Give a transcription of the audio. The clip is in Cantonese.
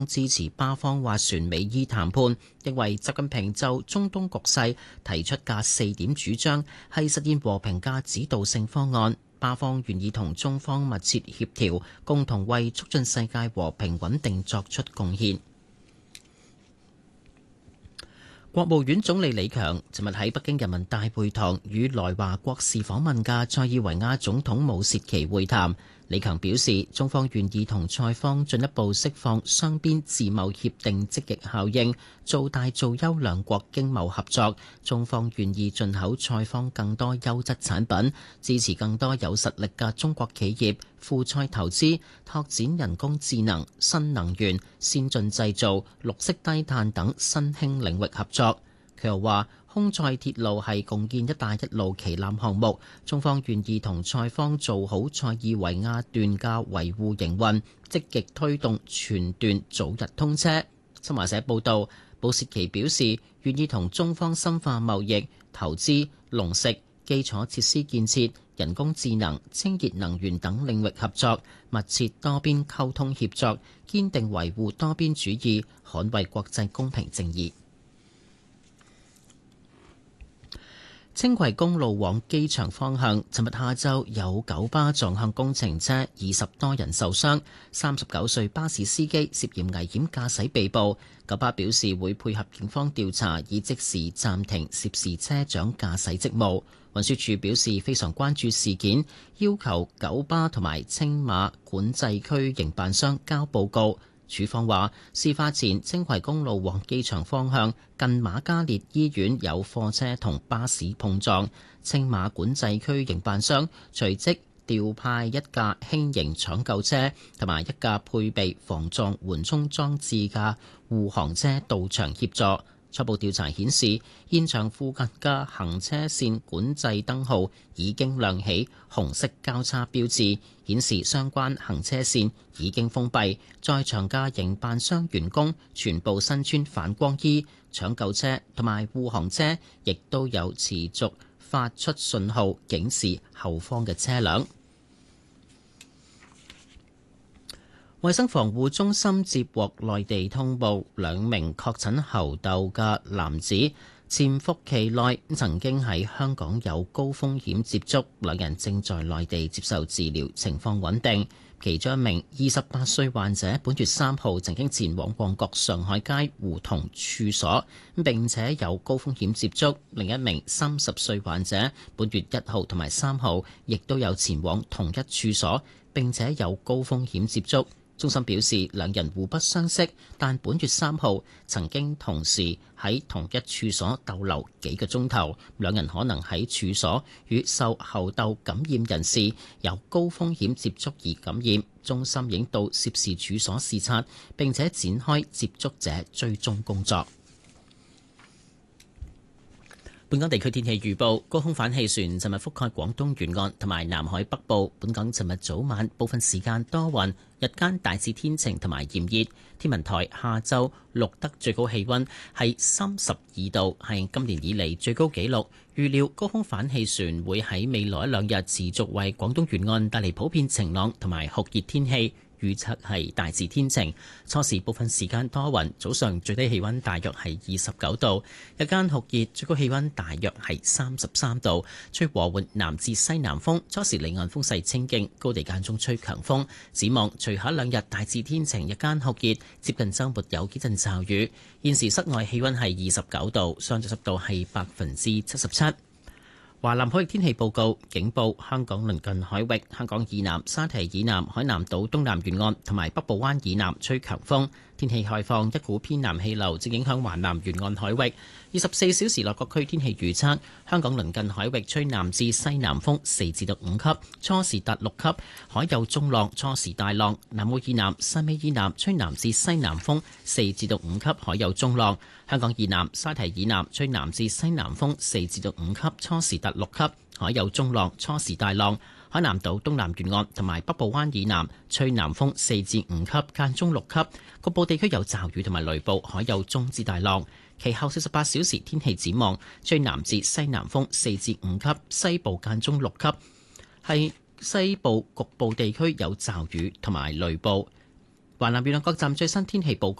支持巴方斡旋美伊談判，認為習近平就中東局勢提出嘅4點主張係實現和平嘅指導性方案。巴方願意同中方密切協調，共同為促進世界和平穩定作出貢獻。國務院總理李強尋日喺北京人民大會堂與來華國事訪問嘅塞爾維亞總統武契奇會談。李強表示，中方願意同塞方進一步釋放雙邊自貿協定積極效應，做大做優兩國經貿合作。中方願意進口塞方更多優質產品，支持更多有實力嘅中國企業赴塞投資，拓展人工智能、新能源、先進製造、綠色低碳等新興領域合作。佢又話，空塞鐵路係共建「一帶一路」旗艦項目，中方願意同塞方做好塞爾維亞段嘅維護營運，積極推動全段早日通車。新華社報導，武契奇表示願意同中方深化貿易、投資、農食、基礎設施建設、人工智能、清潔能源等領域合作，密切多邊溝通協作，堅定維護多邊主義，捍衛國際公平正義。青葵公路往機場方向，尋日下晝有九巴撞向工程車，20多人受傷。39歲巴士司機涉嫌危險駕駛被捕。九巴表示會配合警方調查，以即時暫停涉事車長駕駛職務。運輸署表示非常關注事件，要求九巴同埋青馬管制區營辦商交報告。署方話，事發前青葵公路往機場方向近瑪嘉烈醫院有貨車同巴士碰撞，青馬管制區營辦商隨即調派一架輕型搶救車同埋一架配備防撞緩衝裝置嘅護航車到場協助。初步調查顯示，現場附近嘅行車線管制燈號已經亮起紅色交叉標誌，顯示相關行車線已經封閉。在場嘅營辦商員工全部身穿反光衣，搶救車同埋護航車亦都有持續發出信號警示後方嘅車輛。衛生防護中心接獲內地通報，2名確診猴痘嘅男子潛伏期內曾經喺香港有高風險接觸，2人正在內地接受治療，情況穩定。其中一名28歲患者本月3號曾經前往旺角上海街胡同處所，並且有高風險接觸。另一名30歲患者本月1號同埋3號亦都有前往同一處所，並且有高風險接觸。中心表示，2人互不相識，但本月3號曾經同時喺同一處所逗留幾個鐘頭。2人可能喺處所與受猴痘感染人士有高風險接觸而感染。中心已經到涉事處所視察，並且展開接觸者追蹤工作。本港地區天氣預報，高空反氣旋尋日覆蓋廣東沿岸同埋南海北部。本港尋日早晚部分時間多雲，日間大致天晴同埋炎熱。天文台下晝錄得最高氣溫係32度，係今年以嚟最高紀錄。預料高空反氣旋會喺未來1、2日持續為廣東沿岸帶嚟普遍晴朗同埋酷熱天氣。預測係大致天晴，初時部分時間多雲，早上最低氣溫大約係29度，日間酷熱，最高氣溫大約係33度，吹和緩南至西南風，初時離岸風勢清勁，高地間中吹強風。展望隨後2日大致天晴，日間酷熱，接近週末有幾陣驟雨。現時室外氣溫係29度，相對濕度係77%。華南海域天氣報告，警報香港鄰近海域、香港以南、沙堤以南、海南島東南沿岸同埋北部灣以南吹強風。天氣概況，一股偏南氣流正影響華南沿岸海域。24小時內各區天氣預測：香港鄰近海域吹南至西南風4至5級，初時達6級，海有中浪，初時大浪。南澳以南、汕尾以南吹南至西南風4至5級，海有中浪。香港以南、沙堤以南吹南至西南風4至5級，初時達6級，海有中浪，初時大浪。海南島東南沿岸同埋北部灣以南吹南風4至5級，間中6級，局部地區有驟雨同埋雷暴，海有中至大浪。其後48小時天氣展望，吹南至西南風4至5級，西部間中6級，係西部局部地區有驟雨同埋雷暴。 華南沿岸各站最新天氣報告。